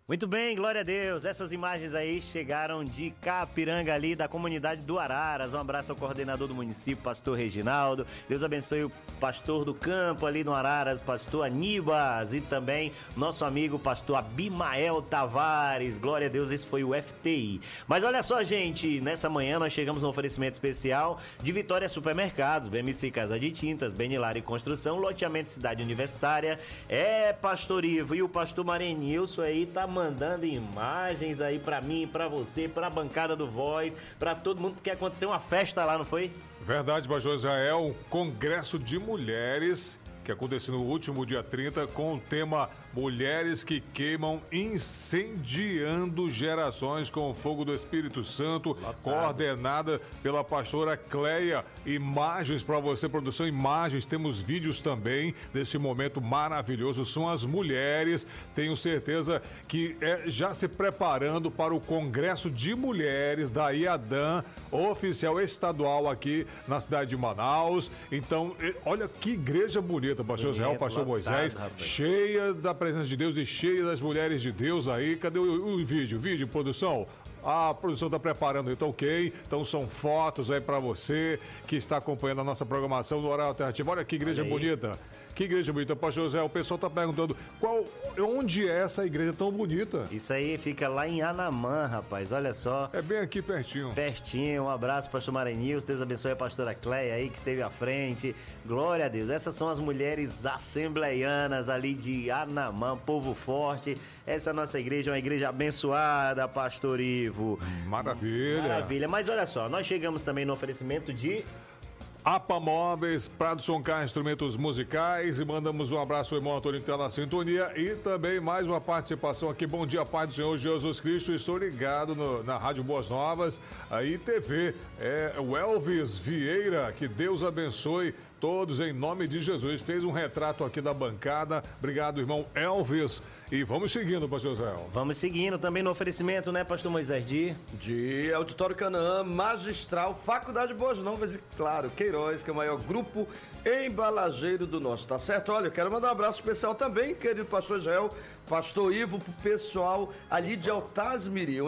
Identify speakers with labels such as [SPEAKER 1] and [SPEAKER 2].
[SPEAKER 1] Muito bem, glória a Deus. Essas imagens aí chegaram de Capiranga ali, da comunidade do Araras. Um abraço ao coordenador do município, pastor Reginaldo. Deus abençoe o pastor do campo ali no Araras, pastor Aníbas, e também nosso amigo pastor Abimael Tavares. Glória a Deus, esse foi o FTI. Mas olha só, gente, nessa manhã nós chegamos no oferecimento especial de Vitória Supermercados, BMC Casa de Tintas, Benilar e Construção, Loteamento Cidade Universitária, Pastor Ivo e o pastor Marenilson aí tá mandando imagens aí pra mim, pra você, pra bancada do Voz, pra todo mundo que quer acontecer uma festa lá, não foi?
[SPEAKER 2] Verdade, pastor Israel, um congresso de mulheres que aconteceu no último dia 30 com o tema Mulheres que Queimam Incendiando Gerações com o Fogo do Espírito Santo, coordenada pela pastora Cleia. Imagens para você, produção, imagens, temos vídeos também desse momento maravilhoso, são as mulheres, tenho certeza que já se preparando para o Congresso de Mulheres da IADAM, oficial estadual aqui na cidade de Manaus. Então, olha que igreja bonita, pastor Israel, pastor Moisés, cheia da presença de Deus e cheia das mulheres de Deus aí. Cadê o vídeo? Vídeo, produção? A produção está preparando, então ok. Então são fotos aí para você que está acompanhando a nossa programação do Horário Alternativo. Olha que igreja bonita. Que igreja bonita, pastor José. O pessoal está perguntando onde é essa igreja tão bonita?
[SPEAKER 1] Isso aí fica lá em Anamã, rapaz. Olha só.
[SPEAKER 2] É bem aqui pertinho.
[SPEAKER 1] Pertinho. Um abraço, pastor Marenilson. Deus abençoe a pastora Cleia aí que esteve à frente. Glória a Deus. Essas são as mulheres assembleianas ali de Anamã, povo forte. Essa é a nossa igreja, uma igreja abençoada, pastor Ivo.
[SPEAKER 2] Maravilha.
[SPEAKER 1] Maravilha. Mas olha só, nós chegamos também no oferecimento de
[SPEAKER 2] APA Móveis, Prado Soncar Instrumentos Musicais, e mandamos um abraço ao irmão Antônio que está na sintonia, e também mais uma participação aqui. Bom dia, Pai do Senhor Jesus Cristo. Estou ligado na Rádio Boas Novas, aí TV, o Elvis Vieira, que Deus abençoe todos em nome de Jesus. Fez um retrato aqui da bancada. Obrigado, irmão Elvis. E vamos seguindo, pastor Zé.
[SPEAKER 1] Vamos seguindo também no oferecimento, né, pastor Moisés?
[SPEAKER 3] De Auditório Canaã, Magistral, Faculdade Boas Novas e, claro, Queiroz, que é o maior grupo embalageiro do Norte, tá certo? Olha, eu quero mandar um abraço especial também, querido pastor Israel, pastor Ivo, pro pessoal ali de Altasmiri,